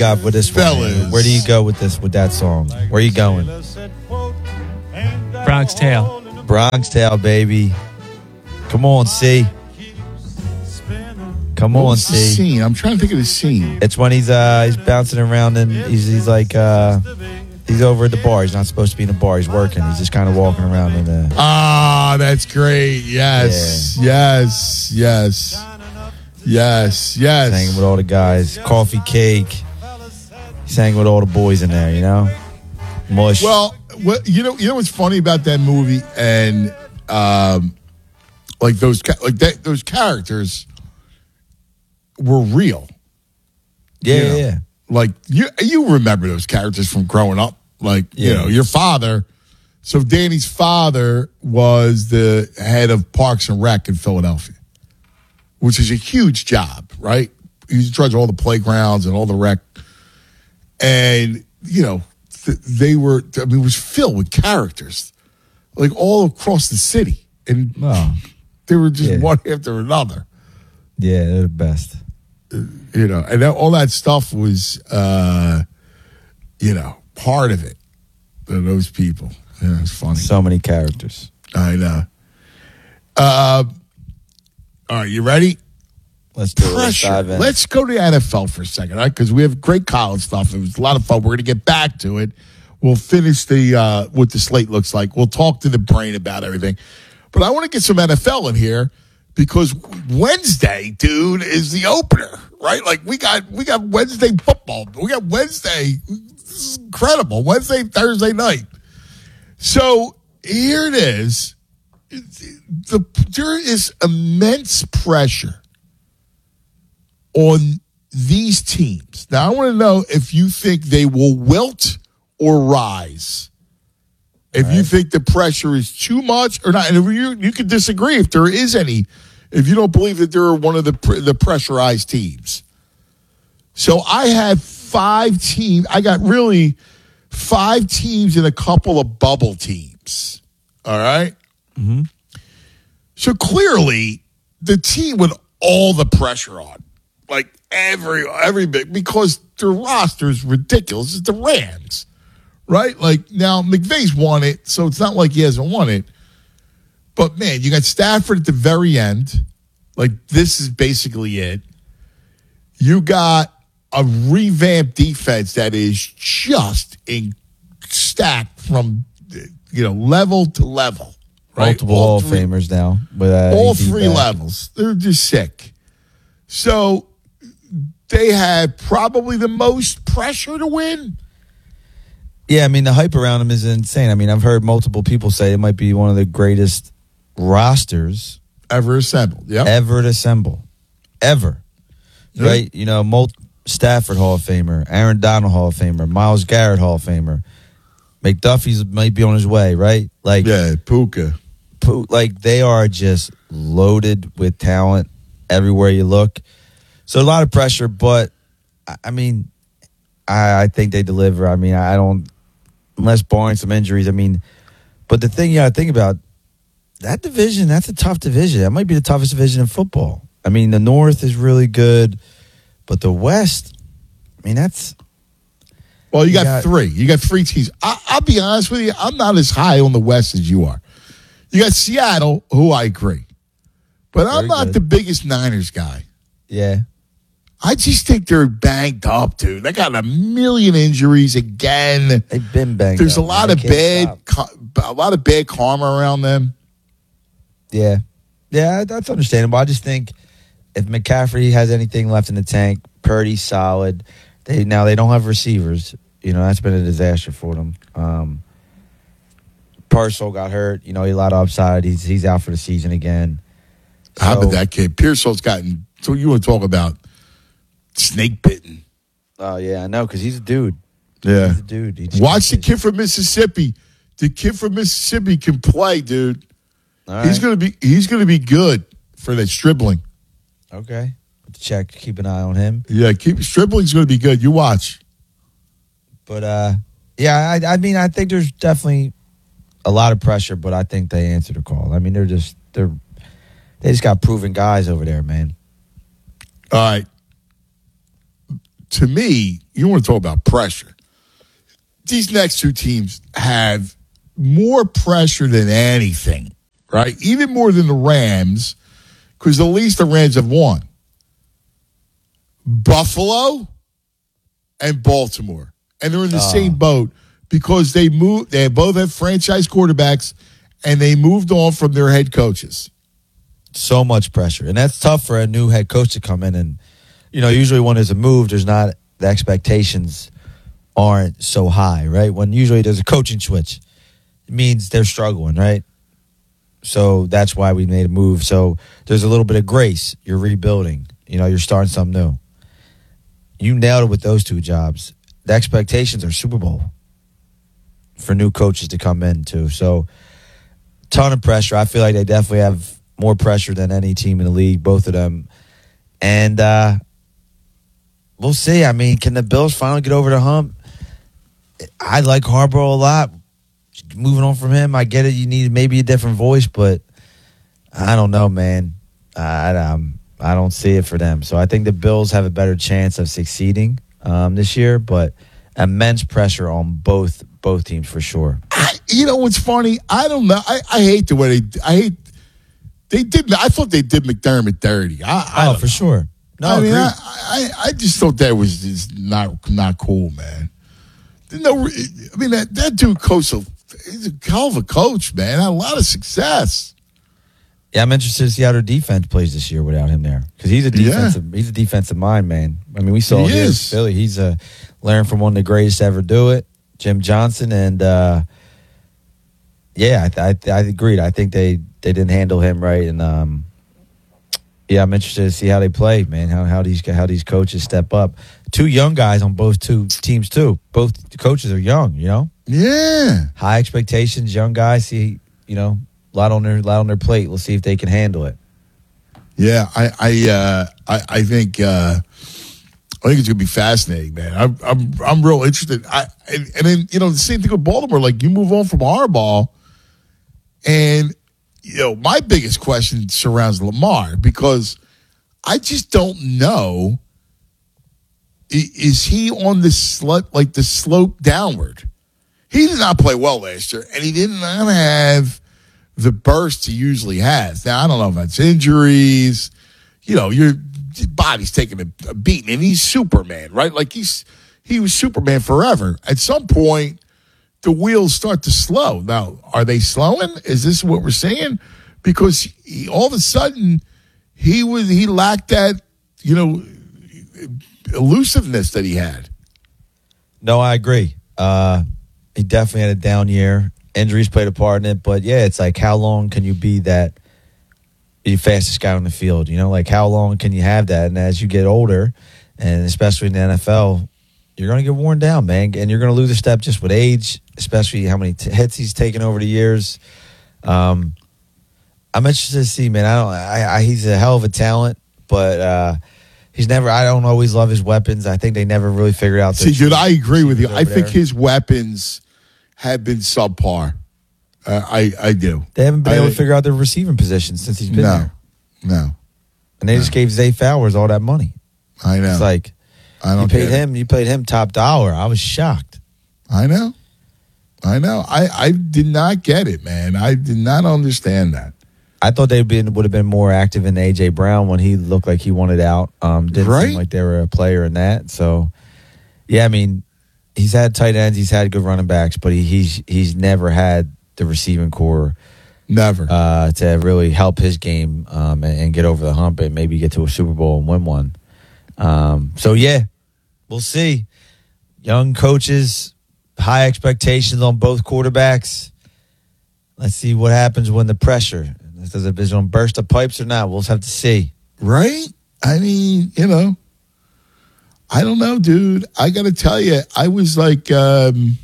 got with this one? Fellas. Where do you go with this, with that song? Where are you going? Bronx Tale. Bronx Tale, baby. Come on, C. Come on, What's the C. scene? I'm trying to think of the scene. It's when he's bouncing around and he's like he's over at the bar. He's not supposed to be in the bar. He's working. He's just kind of walking around in the. Ah, that's great. Yes, yes, yes, yes, yes. Hanging with all the guys. Coffee cake. He's hanging with all the boys in there, you know? Mush. Well, you know what's funny about that movie and those characters were real. Yeah, You know? yeah. Like you remember those characters from growing up. Like, you know, your father. So Danny's father was the head of Parks and Rec in Philadelphia, which is a huge job, right? He's in charge of all the playgrounds and all the rec. And, you know, it was filled with characters, like all across the city. And they were just one after another. Yeah, they're the best. You know, and all that stuff was, part of it. Those people. Yeah, it's funny. So many characters. I know. All right, you ready? Let's do Pressure. it. Let's dive in. Let's go to the NFL for a second, all right? Because we have great college stuff. It was a lot of fun. We're going to get back to it. We'll finish what the slate looks like. We'll talk to the brain about everything. But I want to get some NFL in here because Wednesday, dude, is the opener, right? Like we got Wednesday football. We got Wednesday. This is incredible. Wednesday, Thursday night. So here it is. There is immense pressure on these teams. Now, I want to know if you think they will wilt or rise. If you think the pressure is too much or not. And if you can disagree if there is any, if you don't believe that they're one of the pressurized teams. So I had 5 teams. I got really 5 teams and a couple of bubble teams. All right? Mm-hmm. So clearly, the team with all the pressure on, like every bit, because their roster is ridiculous. It's the Rams, right? Like now, McVay's won it, so it's not like he hasn't won it. But man, you got Stafford at the very end. Like this is basically it. You got a revamped defense that is just stacked from level to level. Right? Multiple Hall of Famers now. With all AD 3 back. levels. They're just sick. So they had probably the most pressure to win. Yeah, I mean, the hype around him is insane. I mean, I've heard multiple people say it might be one of the greatest rosters ever assembled. Yeah, ever to assemble. Ever. Yeah. Right? You know, Stafford Hall of Famer, Aaron Donald Hall of Famer, Myles Garrett Hall of Famer. McDuffie's might be on his way, right? Like, yeah, Puka. Like, they are just loaded with talent everywhere you look. So a lot of pressure, but I mean, I think they deliver. I mean, I don't, unless barring some injuries. I mean, but the thing you got to think about, that division, that's a tough division. That might be the toughest division in football. I mean, the North is really good, but the West, I mean, that's. Well, you got 3. You got 3 teams. I'll be honest with you. I'm not as high on the West as you are. You got Seattle, who I agree. But I'm not the biggest Niners guy. Yeah. I just think they're banged up, dude. They got a million injuries again. They've been banged There's up. a lot of bad karma around them. Yeah. Yeah, that's understandable. I just think if McCaffrey has anything left in the tank, Purdy's solid. They don't have receivers. You know, that's been a disaster for them. Purcell got hurt. You know, he had a lot of upside. He's out for the season again. How about that kid? Pearsall's gotten. So you want to talk about snake bitten? Oh yeah, I know, because he's a dude. Yeah, he's a dude. Watch the kid from Mississippi. The kid from Mississippi can play, dude. All right. He's gonna be good for that Stribling. Okay, check. Keep an eye on him. Yeah, Stribling's gonna be good. You watch. But yeah, I mean, I think there's definitely a lot of pressure, but I think they answer the call. I mean, they just got proven guys over there, man. All right. To me, you want to talk about pressure. These next two teams have more pressure than anything, right? Even more than the Rams, because at least the Rams have won. Buffalo and Baltimore. And they're in the same boat because they both have franchise quarterbacks and they moved on from their head coaches. So much pressure. And that's tough for a new head coach to come in. And, usually when there's a move, there's not the expectations aren't so high, right? When usually there's a coaching switch, it means they're struggling, right? So that's why we made a move. So there's a little bit of grace. You're rebuilding. You're starting something new. You nailed it with those two jobs. The expectations are Super Bowl for new coaches to come in too. So ton of pressure. I feel like they definitely have more pressure than any team in the league, both of them. And we'll see. I mean, can the Bills finally get over the hump? I like Harbaugh a lot. Moving on from him, I get it. You need maybe a different voice, but I don't know, man. I don't see it for them. So I think the Bills have a better chance of succeeding this year, but immense pressure on both teams for sure. What's funny? I don't know. I hate the way they did. I thought they did McDermott dirty. For sure. No, I just thought that was just not cool, man. That dude he's a hell of a coach, man. Had a lot of success. Yeah, I'm interested to see how their defense plays this year without him there, because he's a defensive mind, man. I mean, we saw here in Philly. He's learned from one of the greatest to ever do it, Jim Johnson, and I agreed. I think they didn't handle him right, and I'm interested to see how they play, man. How these coaches step up. Two young guys on both two teams too. Both coaches are young, Yeah. High expectations, young guys. See, a lot on their plate. We'll see if they can handle it. Yeah, I think it's gonna be fascinating, man. I'm real interested. And then the same thing with Baltimore. Like, you move on from Harbaugh, and my biggest question surrounds Lamar, because I just don't know. Is he on the slope downward? He did not play well last year, and he did not have the burst he usually has. Now, I don't know if that's injuries. Your body's taking a beating, and he's Superman, right? Like, he was Superman forever. At some point, the wheels start to slow. Now, are they slowing? Is this what we're saying? Because all of a sudden, he lacked that, elusiveness that he had. No, I agree. He definitely had a down year. Injuries played a part in it, but it's like, how long can you be the fastest guy on the field? Like, how long can you have that? And as you get older, and especially in the NFL, you're going to get worn down, man, and you're going to lose a step just with age, especially how many hits he's taken over the years. I'm interested to see, man. He's a hell of a talent, but he's never. I don't always love his weapons. I think they never really figured out. See, dude, I agree with you. I think his weapons have been subpar. I do. They haven't been able to figure out their receiving position since he's been there. No. And they just gave Zay Flowers all that money. I know. It's like, you paid him top dollar. I was shocked. I know. I did not get it, man. I did not understand that. I thought they would have been more active in A.J. Brown when he looked like he wanted out. Didn't seem like they were a player in that. So, yeah, I mean, he's had tight ends, he's had good running backs, but he's never had the receiving core to really help his game and get over the hump and maybe get to a Super Bowl and win one. So, we'll see. Young coaches, high expectations on both quarterbacks. Let's see what happens when the pressure. Does it going to burst the pipes or not? We'll just have to see. Right? I mean, I don't know, dude. I got to tell you, I was like, I'm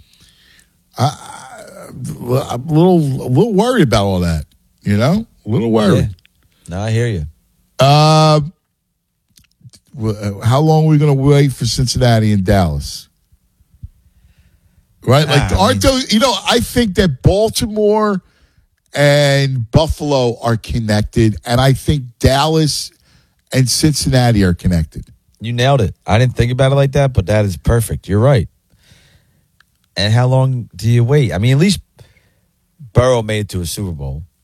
a little worried about all that. A little worried. Yeah. No, I hear you. How long are we going to wait for Cincinnati and Dallas? Right? Like, I think that Baltimore and Buffalo are connected, and I think Dallas and Cincinnati are connected. You nailed it. I didn't think about it like that, but that is perfect. You're right. And how long do you wait? I mean, at least Burrow made it to a Super Bowl.